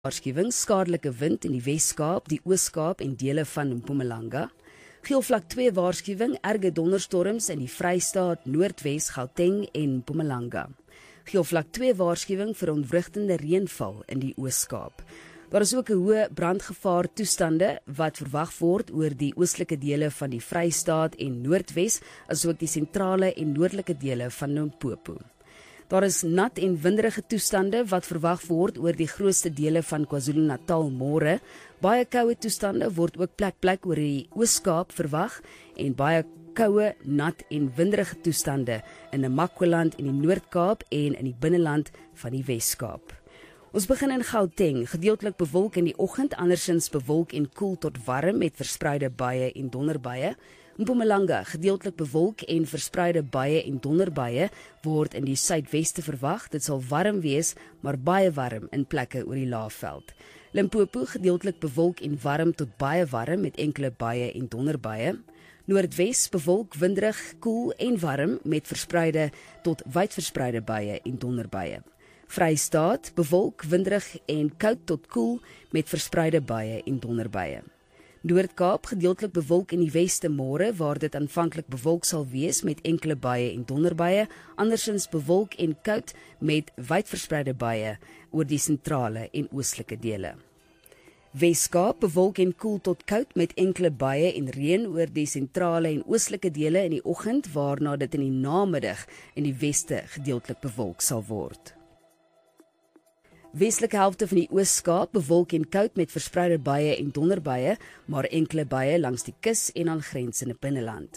Waarskuwing skadelike wind in die Wes-Kaap, die Oos-Kaap en dele van Mpumalanga. Geel vlak 2 waarskuwing erge donderstorms in die Vrystaat, Noordwes, Gauteng en Mpumalanga. Geel vlak 2 waarskuwing vir ontwrigtende reënval in die Oos-Kaap. Daar is ook 'n hoë brandgevaar toestande wat verwag word oor die oostelike dele van die Vrystaat en Noordwes, asook die sentrale en noordelike dele van Limpopo. Daar is nat en winderige toestande wat verwag word oor die grootste dele van KwaZulu-Natal môre. Baie koue toestande word ook plek oor die Oos-Kaap verwag en baie koue, nat en winderige toestande in Namakwaland in die Noord-Kaap en in die binneland van die Wes-Kaap. Ons begin in Gauteng, gedeeltelik bewolk in die oggend, andersins bewolk en koel tot warm met verspreide buie en donderbuie. Mpumalanga, gedeeltelik bewolk en verspreide buie en donderbuie word in die suidweste verwag. Dit sal warm wees, maar baie warm in plekke oor die Laagveld. Limpopo, gedeeltelik bewolk en warm tot baie warm met enkele buie en donderbuie. Noordwes, bewolk, winderig, koel en warm met verspreide tot wydverspreide buie en donderbuie. Vrystaat, bewolk, winderig en koud tot koel met verspreide buie en donderbuie. Noord-Kaap, gedeeltelik bewolk in die weste môre, waar dit aanvanklik bewolk sal wees met enkele buie en donderbuie, andersins bewolk en koud met wydverspreide buie oor die sentrale en oostelike dele. Wes-Kaap, bewolk en koel tot koud met enkele buie en reën oor die sentrale en oostelike dele in die oggend, waarna dit in die namiddag in die weste gedeeltelik bewolk sal word. Westelike helfte van die Oos-Kaap, bewolk en koud met verspreide buie en donderbuie, maar enkele buie langs die kus en aangrensende binneland.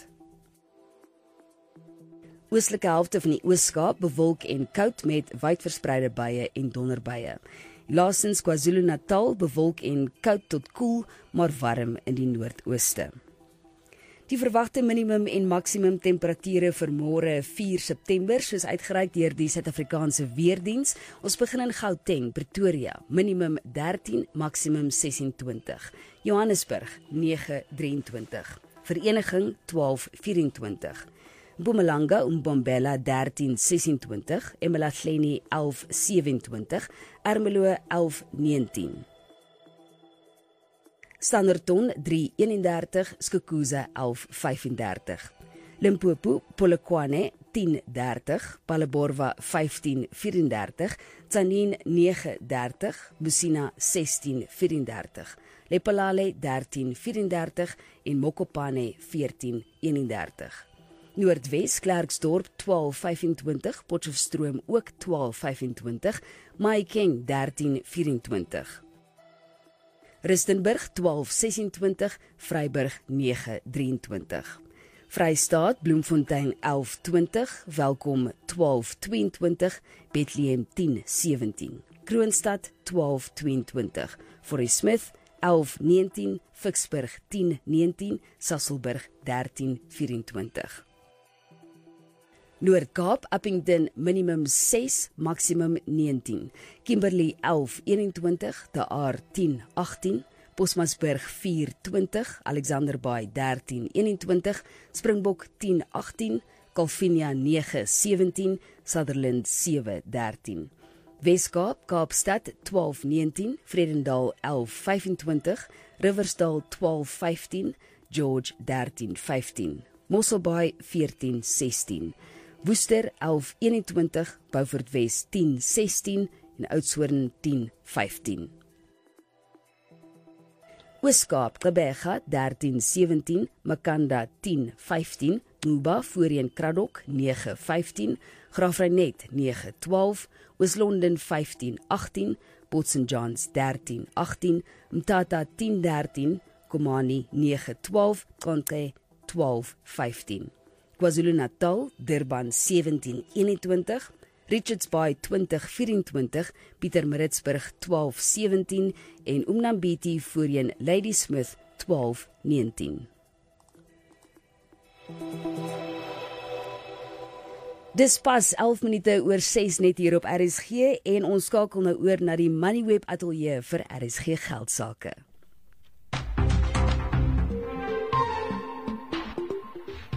Oostelike helfte van die Oos-Kaap, bewolk en koud met wydverspreide buie en donderbuie. Laastens KwaZulu-Natal, bewolk en koud tot koel, maar warm in die noordooste. Die verwagte minimum en maksimum temperature vir môre 4 September, soos uitgereik deur die Suid-Afrikaanse Weerdiens. Ons begin in Gauteng, Pretoria, minimum 13, maksimum 26. Johannesburg, 9:23. Vereniging, 12:24. Mpumalanga, Mbombela, 13:26. eMalahleni, 11:27. Ermelo, 11:19. Standerton 3:31, Skukuza 11:35. Limpopo, Polokwane 10:30, Palleborwa 15:34, Tzaneen 9:30, Musina 16:34, Lephalale 13:34 en Mokopane 14:31. Noordwes, Klerksdorp 12:25, Potchefstroom ook 12:25, Mahikeng 13:24. Rustenburg 12:26, Vryburg 9:23. Vrystaat, Bloemfontein 11:20, Welkom 12:22, Bethlehem 10:17, Kroonstad 12:22, Forest Smith 11:19, Vicksburg 10:19, Sasolburg 13:24. Noord-Kaap, Upington, minimum 6, maksimum 19. Kimberley 11:21, De Aar 10:18, Bosmasburg 4:20, Alexanderbaai 13:21, Springbok 10:18, Calvinia 9:17, Sutherland 7:13. Wes-Kaap, Kaapstad 12:19, Vredendal 11:25, Riversdal 12:15, George 13:15, Mosselbaai 14:16. Woester 11:21, Beaufort Wes 10:16 en Oudtshoorn 10:15. Oos-Kaap, Gqeberha 13:17, Makanda 10:15, Mba voorheen Kraddock 9:15, Graafrenet 9:12, Oos-London 15:18, Port St Johns 13:18, Mthatha 10:13, Komani 9:12, Konke 12:15. KwaZulu-Natal, Durban 17:21, Richards Bay 20:24, Pietermaritzburg 12:17 en Umnambiti voorheen Ladysmith 12:19. Dis pas 11 minute oor 6 net hier op RSG en ons skakel nou oor na die Moneyweb Ateljee vir RSG Geldsaake.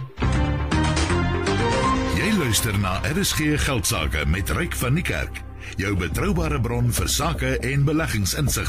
Luister na RSG Geldsaake met Ryk van die Kerk. jou betroubare bron vir sake en beleggingsinsigte.